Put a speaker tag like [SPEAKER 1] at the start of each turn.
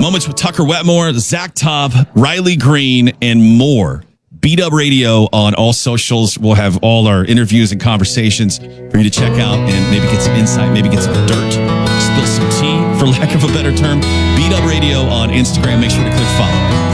[SPEAKER 1] Moments with Tucker Wetmore, Zach Top, Riley Green, and more. B-Dub Radio on all socials. We'll have all our interviews and conversations for you to check out and maybe get some insight, maybe get some dirt, spill some tea, for lack of a better term. B-Dub Radio on Instagram. Make sure to click follow.